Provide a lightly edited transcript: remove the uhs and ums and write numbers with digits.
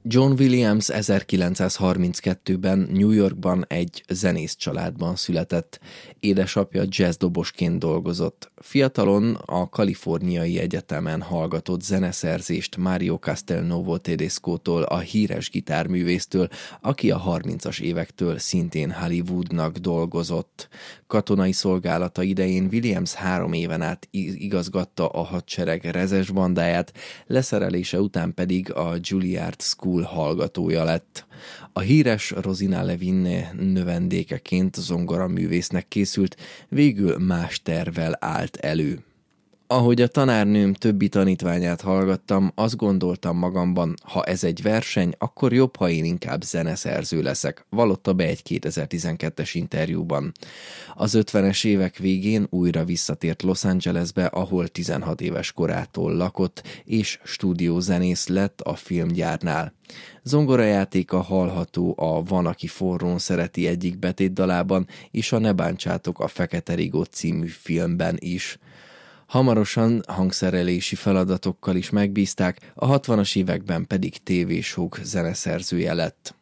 John Williams 1932-ben New Yorkban egy zenész családban született. Édesapja jazzdobosként dolgozott. Fiatalon a Kaliforniai Egyetemen hallgatott zeneszerzést Mario Castelnuovo Tedescótól, a híres gitárművésztől, aki a 30-as évektől szintén Hollywoodnak dolgozott. Katonai szolgálata idején Williams 3 éven át igazgatta a hadsereg rezes bandáját, leszerelése után pedig a Juilliard School hallgatója lett. A híres Rosina Levine növendékeként zongoraművésznek készült, végül más tervvel állt elő. Ahogy a tanárnőm többi tanítványát hallgattam, azt gondoltam magamban, ha ez egy verseny, akkor jobb, ha én inkább zeneszerző leszek, vallotta be egy 2012-es interjúban. Az 50-es évek végén újra visszatért Los Angelesbe, ahol 16 éves korától lakott, és stúdiózenész lett a filmgyárnál. Zongorajátéka hallható a Van, aki forrón szereti egyik betétdalában, és a Ne bántsátok a Fekete Rigót című filmben is. Hamarosan hangszerelési feladatokkal is megbízták, a 60-as években pedig tévéshow zeneszerzője lett.